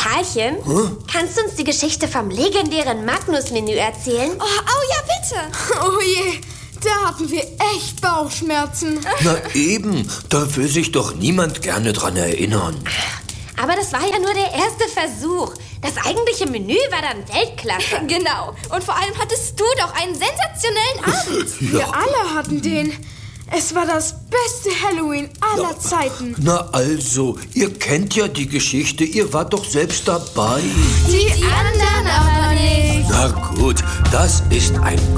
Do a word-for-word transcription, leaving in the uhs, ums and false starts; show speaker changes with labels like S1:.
S1: Karlchen, hm? kannst du uns die Geschichte vom legendären Magnus-Menü erzählen?
S2: Oh, oh ja, bitte.
S3: Oh je, da hatten wir echt Bauchschmerzen.
S4: Na eben, da will sich doch niemand gerne dran erinnern.
S1: Aber das war ja nur der erste Versuch. Das eigentliche Menü war dann Weltklasse.
S2: Genau. Und vor allem hattest du doch einen sensationellen Abend.
S3: Ja. Wir alle hatten den. Es war das beste Halloween aller ja. Zeiten.
S4: Na also, ihr kennt ja die Geschichte. Ihr wart doch selbst dabei.
S2: Die, die anderen aber nicht.
S4: Na gut, das ist ein